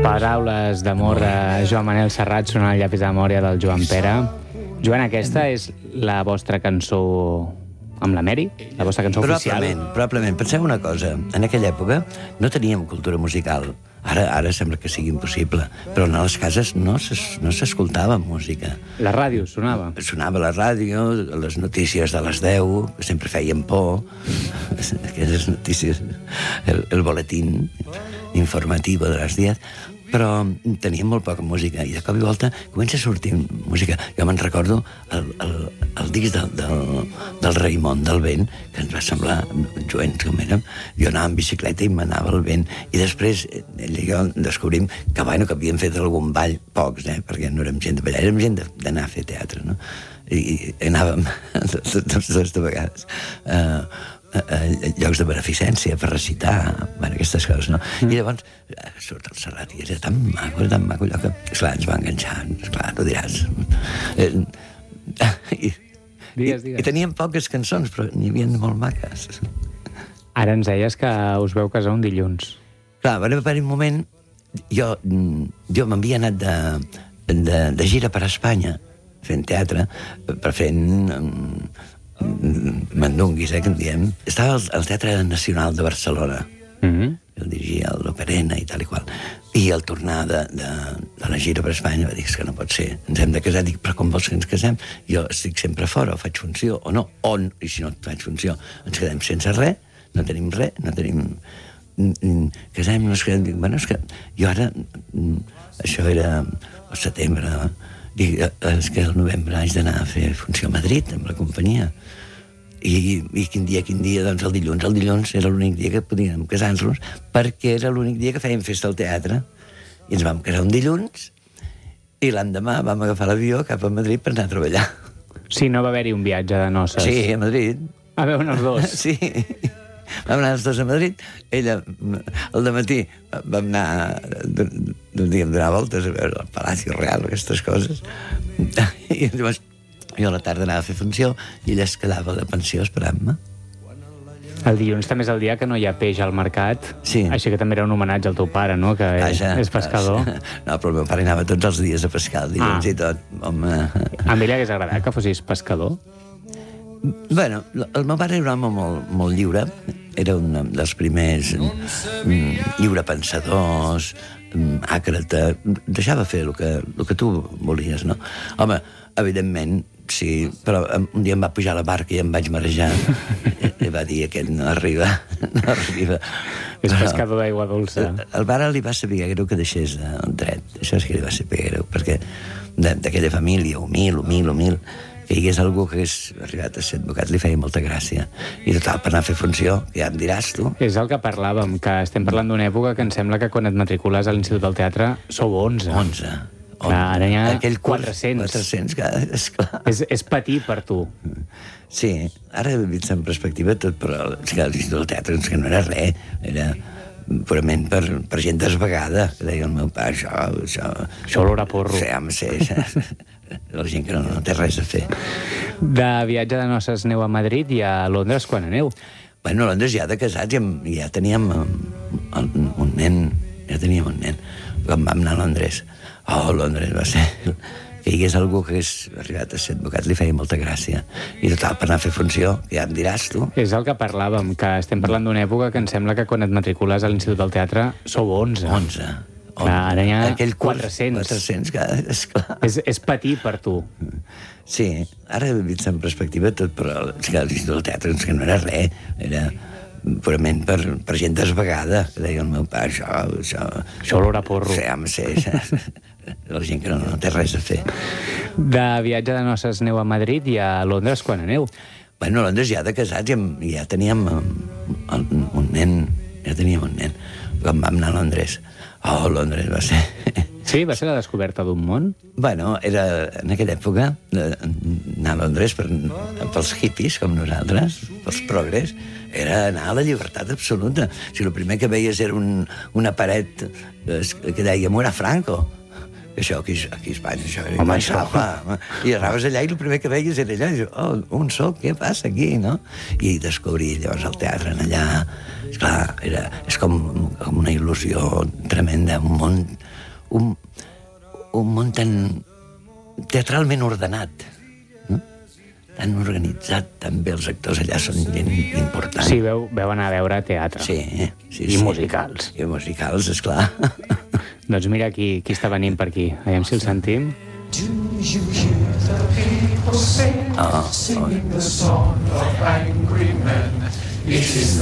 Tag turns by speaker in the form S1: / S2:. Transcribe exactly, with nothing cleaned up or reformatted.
S1: Paraules d'amor a Joan Manel Serrat són el llapis de memòria del Joan Pere. Joan, aquesta és la vostra cançó amb la Mary? La vostra cançó oficial?
S2: Probablement, probablement. Penseu una cosa, en aquella època no teníem cultura musical. Ara ara sembla que sigui impossible, però en les cases no s'escoltava música.
S1: La ràdio sonava?
S2: Sonava la ràdio, les notícies de les deu, que sempre feien por, aquelles notícies, el, el boletín informatiu de les dies, però teníem molt poca música, i de cop i volta comença a sortir música. Jo me'n recordo el, el, el disc del, del, del Raimon del Vent, que ens va semblar, joents com érem, jo anava en bicicleta i m'anava al vent, i després ell i jo descobrim que, bueno, que havíem fet algun ball, pocs, eh, perquè no érem gent de ballar, érem gent d'anar a fer teatre, no? I, i anàvem tots dos de vegades uh, a, a llocs de beneficència per recitar, bueno, aquestes coses, no? Mm. I llavors surt el Serrat i era tan maco, tan maco allò que, esclar, ens va enganxar, esclar, no diràs. Eh, i,
S1: digues, digues.
S2: I, I teníem poques cançons, però n'hi havia molt maques.
S1: Ara ens deies que us veu casar un dilluns.
S2: Clar, va haver un moment, jo, jo m'havia anat de, de, de gira per Espanya, fent teatre, per fent um, mandunguis, eh, que en diem. Estava al, al Teatre Nacional de Barcelona. Mm-hmm. El dirigia l'Operena i tal i qual. I al tornar de, de, de la gira per Espanya va dir que no pot ser, ens hem de casar. Dic, però com vols que ens casem? Jo estic sempre fora, o faig funció, o no, o, i si no faig funció, ens quedem sense res, no tenim res, no tenim... Casem-nos, que... Dic, bueno, és que jo ara... Això era al setembre... Dic, és que el novembre haig d'anar a fer funció a Madrid amb la companyia. I, i quin dia, quin dia? Doncs el dilluns. El dilluns era l'únic dia que podíem casar-nos, perquè era l'únic dia que fèiem festa al teatre. I ens vam casar un dilluns, i l'endemà vam agafar l'avió cap a Madrid per anar a treballar.
S1: Sí, no va haver-hi un viatge de noces.
S2: Sí, a Madrid.
S1: A veure els dos.
S2: Sí. Vam anar els dos a Madrid, ella, el dematí, vam anar, diguem, donar voltes a veure el Palacio Real, aquestes coses, i llavors jo a la tarda anava a fer funció i ella es quedava a la pensió esperant-me.
S1: El dilluns també és el dia que no hi ha peix al mercat,
S2: sí.
S1: Així que també era un homenatge al teu pare, no?, que Vaja, és pescador.
S2: No, però el meu pare anava tots els dies a pescar, el dilluns ah. i tot. Home.
S1: A mi li hagués agradat que fossis pescador?
S2: Bueno, el meu pare era un home molt, molt lliure, era un dels primers mm, lliurepensadors, mm, àcrata, deixava fer el que, el que tu volies, no? Home, evidentment, sí, però un dia em va pujar a la barca i em vaig marejar i, i va dir, aquest no arriba, no arriba.
S1: És pescador d'aigua dolça.
S2: El, el pare li va saber greu que deixés el dret, això és que li va saber greu, perquè d'aquella família humil, humil, humil, que hi hagués algú que hagués arribat a ser advocat li feia molta gràcia. I total, per anar a fer funció, ja em diràs tu.
S1: És el que parlàvem, que estem parlant d'una època que em sembla que quan et matricules a l'Institut del Teatre sou onze.
S2: onze.
S1: Clar, ara hi ha
S2: aquell
S1: quatre-cents.
S2: quatre-cents, esclar.
S1: És, és petit per tu.
S2: Sí, ara he vist en perspectiva tot, però és que l'Institut del Teatre és que no era res, era purament per, per gent desvegada, que deia el meu pare, això... Això,
S1: això olor a porro.
S2: Sí, home, sí, la gent que no, no té res a fer.
S1: De viatge de noces aneu a Madrid i a Londres quan aneu?
S2: Bueno, a Londres ja de casats ja, ja teníem un, un nen, ja teníem un nen. Quan vam anar a Londres, oh, Londres va ser... Que hi hagués algú que hagués arribat a ser advocat li feia molta gràcia. I total, per anar a fer funció, que ja em diràs tu.
S1: És el que parlàvem, que estem parlant d'una època que em sembla que quan et matricules a l'Institut del Teatre sou onze.
S2: onze.
S1: Clar, ara hi ha
S2: aquell
S1: quatre-cents.
S2: quatre-cents, esclar.
S1: És, és petit per tu.
S2: Sí, ara he vist en perspectiva tot, però és que l'Institut del Teatre és que no era res, era purament per, per gent desvegada, que deia el meu pare, això... Això,
S1: això olor a porro.
S2: Sí, home, sí, la gent que no, no té res a fer.
S1: De viatge de noces aneu a Madrid i a Londres quan aneu?
S2: Bueno, a Londres ja de casats ja, ja teníem un, un nen, ja teníem un nen. Quan vam anar a Londres, oh, Londres va ser...
S1: Sí, va ser la descoberta d'un món?
S2: Bueno, era en aquella època anar a Londres per, pels hippies, com nosaltres, pels progres, era anar a la llibertat absoluta. O sigui, el primer que veies era un, una paret que deia Mura Franco. Això aquí, aquí a Espanya, això era...
S1: Home, això...
S2: Home, i anaves allà i el primer que veies era allà, i dius, oh, un sol, què passa aquí, no? I descobrir llavors el teatre allà, Esclar, era, és com, com una il·lusió tremenda, un món, un, un món tan teatralment ordenat, no? Tan organitzat, també els actors allà són gent important.
S1: Sí, veu, veu anar a veure teatre.
S2: Sí, sí,
S1: I
S2: sí.
S1: musicals.
S2: I musicals, esclar.
S1: Doncs mira qui, qui està venint per aquí. Aviam si el sentim.
S3: Do you hear the people sing,
S2: Oh,
S3: singing the song of angry men? It is